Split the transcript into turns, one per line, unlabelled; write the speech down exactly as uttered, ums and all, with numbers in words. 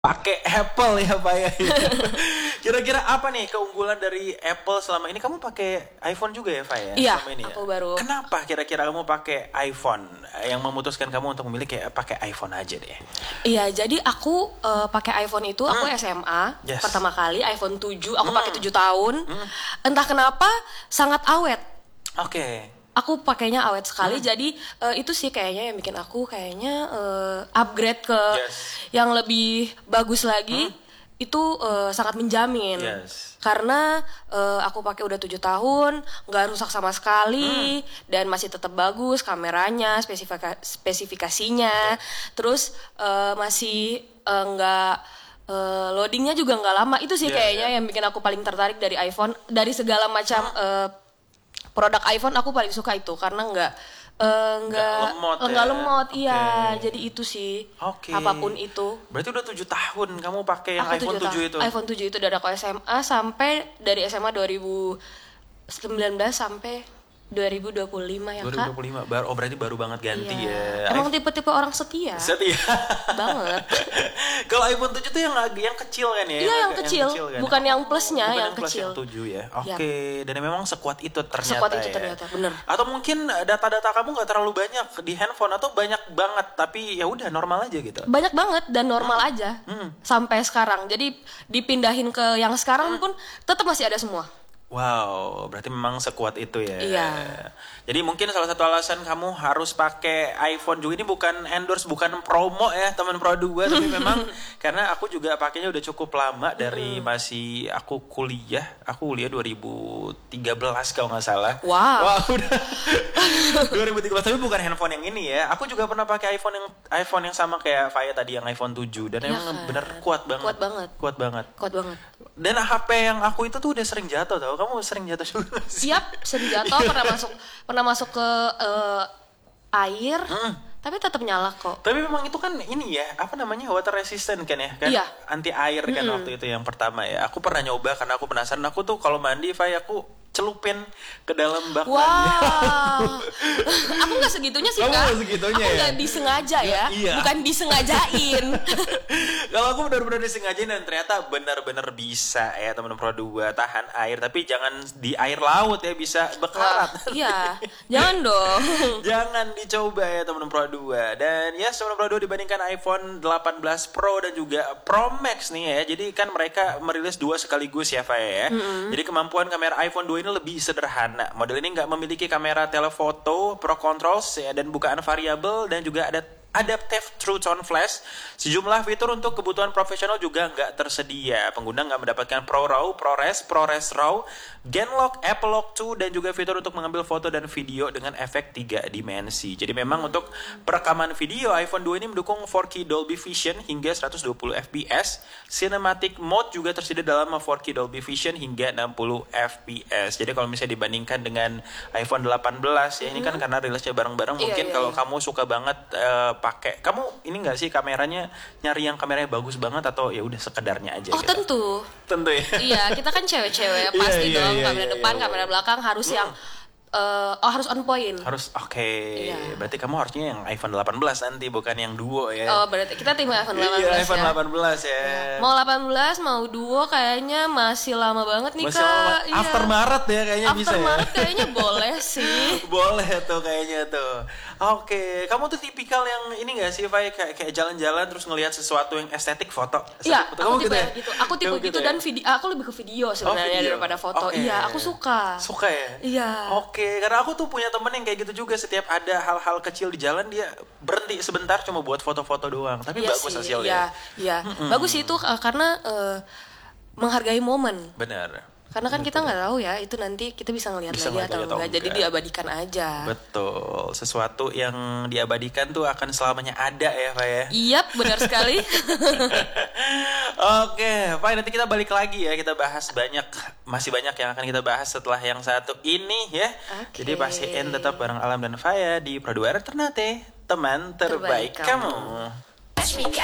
Pakai Apple ya Pak ya. Kira-kira apa nih keunggulan dari Apple selama ini? Kamu pakai iPhone juga ya Pak ya?
Iya,
selama ini,
aku
ya?
baru.
Kenapa kira-kira kamu pakai iPhone? Yang memutuskan kamu untuk memilih kayak pakai iPhone aja deh?
Iya, jadi aku uh, pakai iPhone itu, aku
hmm.
S M A
yes.
pertama kali iPhone tujuh, aku
hmm.
pakai tujuh tahun.
hmm.
Entah kenapa sangat awet.
Oke. Okay.
Aku pakainya awet sekali, hmm. jadi uh, itu sih kayaknya yang bikin aku kayaknya uh, upgrade ke
yes.
yang lebih bagus lagi. Hmm. Itu uh, sangat menjamin.
Yes.
Karena uh, aku pakai udah tujuh tahun, nggak rusak sama sekali, hmm. dan masih tetap bagus kameranya, spesifika- spesifikasinya, okay. terus uh, masih uh, nggak uh, loadingnya juga nggak lama. Itu sih yeah, kayaknya yeah. yang bikin aku paling tertarik dari iPhone. Dari segala macam hmm. uh, produk iPhone aku paling suka itu karena nggak uh, nggak
lemot,
nggak
ya?
lemot,
okay.
iya. Jadi itu sih,
okay.
apapun itu.
Berarti udah tujuh tahun kamu pakai yang
aku
iPhone tujuh itu?
iPhone tujuh itu dari aku S M A sampai dari S M A dua ribu sembilan belas sampai dua ribu dua puluh lima ya
dua ribu dua puluh lima,
Kak.
Kak? Oh berarti baru banget ganti
iya.
ya.
Emang tipe-tipe orang setia.
Setia
banget.
Kalau iPhone tujuh tuh yang yang kecil kan ya?
Iya yang kecil,
yang kecil kan?
bukan yang plusnya,
bukan
yang,
yang plus
kecil.
Yang tujuh ya. Oke, okay. Dan memang sekuat itu ternyata.
Sekuat itu
ya?
ternyata, bener.
Atau mungkin data-data kamu nggak terlalu banyak di handphone atau banyak banget tapi ya udah normal aja gitu.
Banyak banget dan normal
hmm.
aja
hmm.
sampai sekarang. Jadi dipindahin ke yang sekarang hmm. pun tetap masih ada semua.
Wow, berarti memang sekuat itu ya.
Iya.
Jadi mungkin salah satu alasan kamu harus pakai iPhone juga ini bukan endorse, bukan promo ya teman Pro dua, tapi memang karena aku juga pakainya udah cukup lama dari masih aku kuliah. Aku kuliah dua ribu tiga belas kalau nggak salah.
Wow.
Wow, udah dua ribu tiga belas, tapi bukan handphone yang ini ya. Aku juga pernah pakai iPhone yang iPhone yang sama kayak Faya tadi yang iPhone tujuh dan
ya
emang
kan?
bener kuat banget.
Kuat banget.
Kuat banget.
Kuat banget.
Dan H P yang aku itu tuh udah sering jatuh tau. Kamu sering jatuh juga sih?
Siap, sering jatuh. pernah masuk pernah masuk ke uh, air, hmm. tapi tetap nyala kok.
Tapi memang itu kan ini ya, apa namanya, water resistant kan ya, kan
iya.
anti air kan hmm. waktu itu yang pertama ya. Aku pernah nyoba karena aku penasaran. Aku tuh kalau mandi, Fai, aku celupin ke dalam bak
wow.
mandi.
Aku nggak segitunya sih,
Kamu
Kak.
segitunya
aku nggak
ya?
disengaja ya,
iya.
bukan disengajain.
Kalau aku benar-benar disengajain dan ternyata benar-benar bisa ya teman-teman Pro dua, tahan air, tapi jangan di air laut ya, bisa bekarat.
Wah, iya, jangan dong.
Jangan dicoba ya teman-teman Pro dua. Dan ya teman-teman Pro dua dibandingkan iPhone delapan belas Pro dan juga Pro Max nih ya. Jadi kan mereka merilis dua sekaligus ya, Faya ya. Mm-hmm. Jadi kemampuan kamera iPhone dua ini lebih sederhana. Model ini nggak memiliki kamera telephoto, Pro Controls ya, dan bukaan variabel, dan juga ada Adaptive True Tone Flash. Sejumlah fitur untuk kebutuhan profesional juga nggak tersedia. Pengguna nggak mendapatkan Pro RAW, ProRes, ProRes RAW, Genlock, Apple Lock dua, dan juga fitur untuk mengambil foto dan video dengan efek tiga dimensi. Jadi memang untuk perekaman video, iPhone dua ini mendukung four K Dolby Vision hingga seratus dua puluh F P S. Cinematic Mode juga tersedia dalam four K Dolby Vision hingga enam puluh F P S. Jadi kalau misalnya dibandingkan dengan iPhone delapan belas ya, ini kan karena rilisnya bareng-bareng,
iya,
mungkin
iya,
kalau
iya.
kamu suka banget uh, pakai, kamu ini nggak sih kameranya nyari yang kameranya bagus banget atau ya udah sekedarnya aja?
Oh gitu? tentu,
tentu ya.
Iya, kita kan cewek-cewek pasti
iya,
dong
iya,
kamera
iya,
depan,
iya,
kamera
iya.
belakang harus hmm. yang uh, oh harus on point.
Harus oke. Okay.
Iya.
Berarti kamu harusnya yang iPhone delapan belas nanti, bukan yang Duo ya.
Oh berarti kita tim iPhone delapan belas
iya, iPhone
ya.
delapan belas ya.
Iya. Mau delapan belas mau Duo kayaknya masih lama banget nih,
masih
Kak.
Lama.
Iya.
After Maret ya kayaknya
After
bisa ya.
After Maret kayaknya boleh sih.
Boleh tuh kayaknya tuh. Oke, okay. Kamu tuh tipikal yang ini gak sih, Fai, kayak kayak jalan-jalan terus ngelihat sesuatu yang estetik, foto?
Iya,
aku
tipe
gitu ya?
gitu. Aku tipe
kamu
gitu,
ya?
Dan video, aku lebih ke video sebenarnya
oh, video.
daripada foto.
Okay.
Iya, aku suka.
Suka ya?
Iya.
Oke, okay. Karena aku tuh punya temen yang kayak gitu juga. Setiap ada hal-hal kecil di jalan dia berhenti sebentar cuma buat foto-foto doang. Tapi
iya
bagus
sih,
hasilnya.
Iya, iya. Mm-mm. Bagus sih itu uh, karena uh, menghargai momen.
Benar.
Karena kan kita nggak tahu ya itu nanti kita bisa ngelihat
bisa
lagi atau enggak, jadi diabadikan aja.
Betul, sesuatu yang diabadikan tuh akan selamanya ada ya, Pak ya.
Iya, benar sekali.
Oke, Pak, nanti kita balik lagi ya, kita bahas banyak, masih banyak yang akan kita bahas setelah yang satu ini ya. Okay. Jadi pastiin tetap bareng Alam dan Faya di Pro dua Ternate, teman terbaik, terbaik kamu. kamu.